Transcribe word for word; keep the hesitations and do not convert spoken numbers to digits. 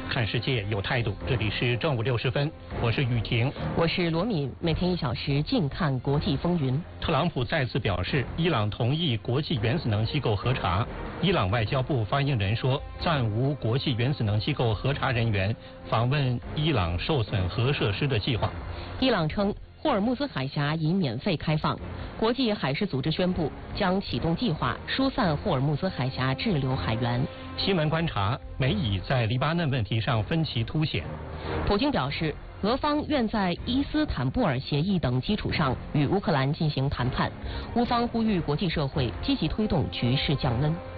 看世界有态度。这里是正午六十分，我是雨婷， 我是罗敏。每天一小时，静看国际风云。 特朗普再次表示，伊朗同意国际原子能机构核查。伊朗外交部发言人说，暂无国际原子能机构核查人员访问伊朗受损核设施的计划。 伊朗称，霍尔木兹海峡已免费开放。国际海事组织宣布将启动计划，疏散霍尔木兹海峡滞留海员。 新闻观察：美以在黎巴嫩问题上分歧凸显。 普京表示，俄方愿在伊斯坦布尔协议等基础上与乌克兰进行谈判。乌方呼吁国际社会积极推动局势降温。